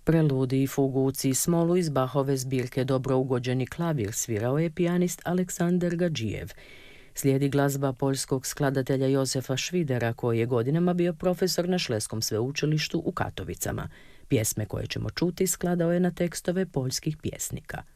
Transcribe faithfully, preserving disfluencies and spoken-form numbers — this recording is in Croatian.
Preludij i fugu u C-smolu iz Bachove zbirke Dobro ugođeni klavir svirao je pijanist Aleksandar Gadžijev. Slijedi glazba poljskog skladatelja Josefa Švidera, koji je godinama bio profesor na Šledskom sveučilištu u Katovicama. Pjesme koje ćemo čuti skladao je na tekstove poljskih pjesnika.